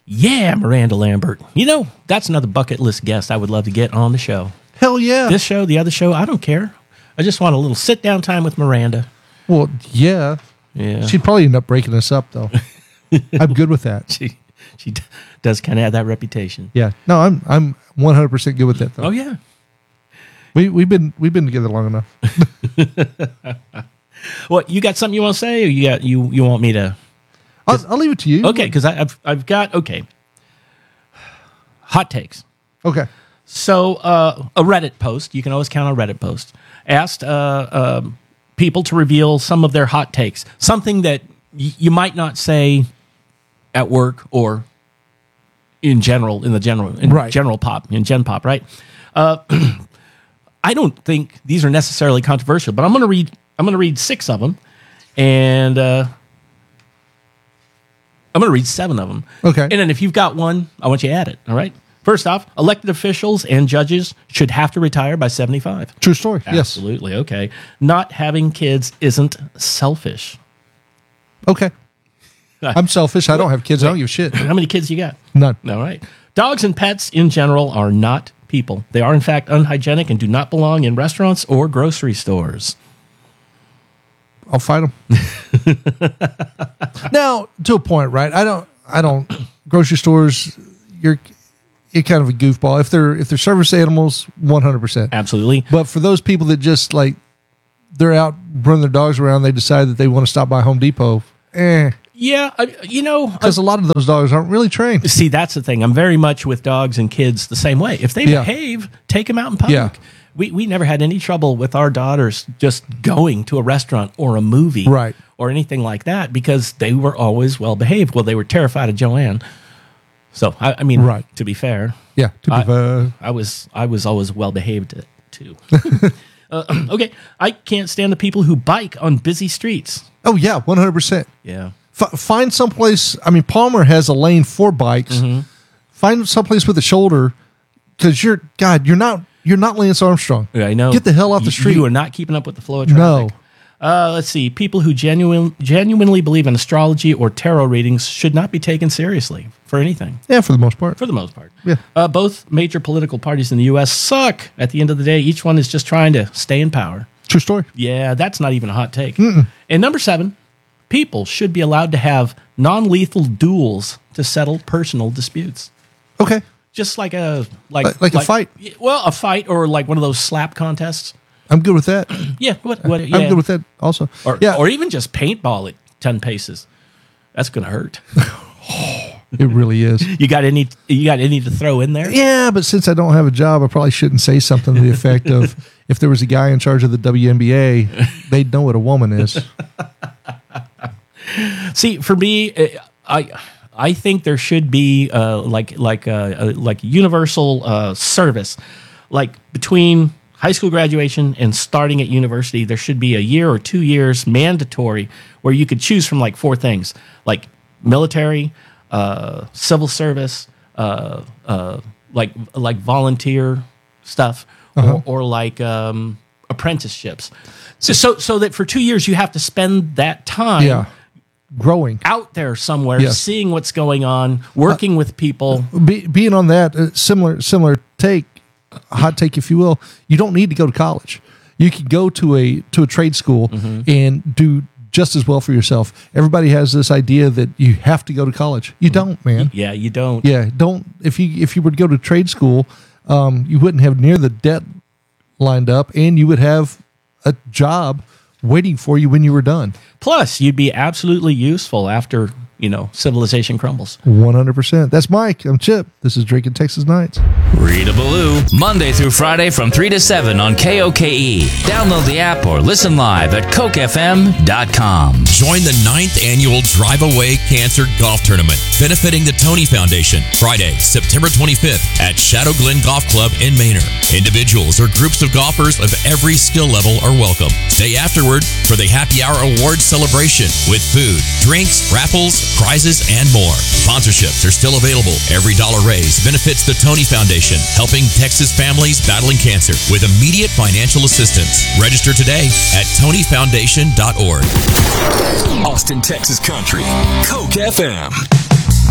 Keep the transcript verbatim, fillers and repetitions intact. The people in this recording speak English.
Yeah, Miranda Lambert. You know, that's another bucket list guest I would love to get on the show. Hell yeah. This show, the other show, I don't care. I just want a little sit-down time with Miranda. Well, yeah. Yeah. She'd probably end up breaking us up, though. I'm good with that. She she d- does kind of have that reputation. Yeah. No, I'm I'm one hundred percent good with that, though. Oh, yeah. We, we've been we've been together long enough. What, you got something you want to say, or you got you, you want me to... I'll, I'll leave it to you. Okay, because I've, I've got... Okay. Hot takes. Okay. So uh, a Reddit post, you can always count on a Reddit post, asked uh, um, people to reveal some of their hot takes, something that y- you might not say at work or in general, in the general, in Right. general pop, in gen pop, right? Uh, I don't think these are necessarily controversial, but I'm going to read. I'm going to read six of them, and uh, I'm going to read seven of them. Okay. And then if you've got one, I want you to add it. All right. First off, elected officials and judges should have to retire by seventy-five. True story. Absolutely. Okay. Not having kids isn't selfish. Yes. Okay. I'm selfish. I don't have kids. I don't give a shit. How many kids you got? None. All right. Dogs and pets in general are not people. They are, in fact, unhygienic and do not belong in restaurants or grocery stores. I'll fight them. Now, to a point, right? I don't. I don't. Grocery stores. You're. You're kind of a goofball. If they're if they're service animals, one hundred percent. Absolutely. But for those people that just like they're out running their dogs around, they decide that they want to stop by Home Depot. Eh. Yeah, I, you know, Because a lot of those dogs aren't really trained. see, that's the thing. I'm very much with dogs and kids the same way. If they Yeah. behave, take them out in public. Yeah. We we never had any trouble with our daughters just going to a restaurant or a movie, Right. or anything like that, because they were always well behaved. Well, they were terrified of Joanne. So I, I mean, Right. to be fair, Yeah. To be I- fair. I was I was always well behaved too. uh, okay, I can't stand the people who bike on busy streets. Oh yeah, one hundred percent. Yeah. F- find someplace. I mean, Palmer has a lane for bikes. Mm-hmm. Find someplace with a shoulder, because you're God. You're not. You're not Lance Armstrong. Yeah, I know. Get the hell off You- the street. You are not keeping up with the flow of traffic. No. Uh, let's see. People who genuine, genuinely believe in astrology or tarot readings should not be taken seriously for anything, Yeah, for the most part. for the most part. Yeah. Uh, both major political parties in the U S suck. At the end of the day, each one is just trying to stay in power. True story. Yeah, that's not even a hot take. And number seven, people should be allowed to have non-lethal duels to settle personal disputes. Okay. Just like a like Like- like a fight? Well, a fight, or like one of those slap contests. I'm good with that. Yeah, what? What? Yeah. I'm good with that also. Or, yeah. or even just paintball at ten paces. That's gonna hurt. It really is. You got any? You got any to throw in there? Yeah, but since I don't have a job, I probably shouldn't say something to the effect of if there was a guy in charge of the W N B A, they'd know what a woman is. See, for me, uh, I I think there should be uh, like like uh, uh, like universal uh, service, like between high school graduation and starting at university. There should be a year or two years mandatory where you could choose from like four things, like military, uh, civil service, uh, uh, like like volunteer stuff, Uh-huh. or, or like um, apprenticeships. So, so so that for two years you have to spend that time Yeah. Growing. out there somewhere, Yes. seeing what's going on, working with people. Be, being on that, uh, similar similar take, hot take, if you will, you don't need to go to college. You can go to a to a trade school and do just as well for yourself. Everybody has this idea that you have to go to college. You don't, man. Yeah, you don't. Yeah, don't. If you if you were to go to trade school, um, you wouldn't have near the debt lined up, and you would have a job waiting for you when you were done. Plus, you'd be absolutely useful after, you know, civilization crumbles. one hundred percent. That's Mike. I'm Chip. This is Drinking Texas Nights. Rita Ballou, Monday through Friday from three to seven on K O K E. Download the app or listen live at coke f m dot com. Join the ninth annual Drive Away Cancer Golf Tournament, benefiting the Tony Foundation, Friday, September twenty-fifth at Shadow Glen Golf Club in Manor. Individuals or groups of golfers of every skill level are welcome. Stay afterward for the Happy Hour Awards celebration with food, drinks, raffles, prizes, and more. Sponsorships are still available. Every dollar raised benefits the Tony Foundation, helping Texas families battling cancer with immediate financial assistance. Register today at tony foundation dot org. Austin, Texas Country, Coke F M.